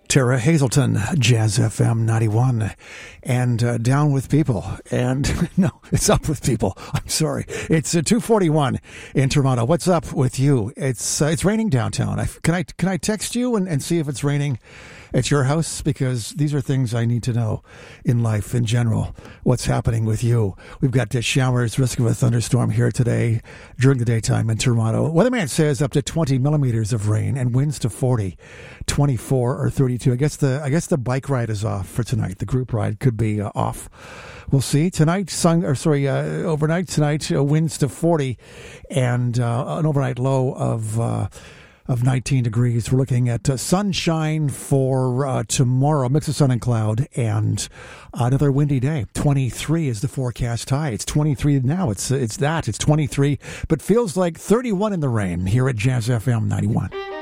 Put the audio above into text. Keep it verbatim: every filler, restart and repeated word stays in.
Tara Hazelton, Jazz F M ninety-one, and uh, down with people. And no, it's up with people. I'm sorry. It's uh, two forty-one in Toronto. What's up with you? It's uh, it's raining downtown. I, can I can I text you and, and see if it's raining at your house? Because these are things I need to know in life in general. What's happening with you? We've got uh, showers, risk of a thunderstorm here today during the daytime in Toronto. Weatherman says up to twenty millimeters of rain and winds to forty, twenty-four or thirty-two. I guess the I guess the bike ride is off for tonight. The group ride could be uh, off. We'll see. Tonight, sun or sorry, uh, overnight tonight, uh, winds to forty, and uh, an overnight low of uh, of nineteen degrees. We're looking at uh, sunshine for uh, tomorrow, mix of sun and cloud, and another windy day. twenty-three is the forecast high. It's twenty-three now. It's it's that. It's twenty-three, but feels like thirty-one in the rain here at Jazz F M ninety-one.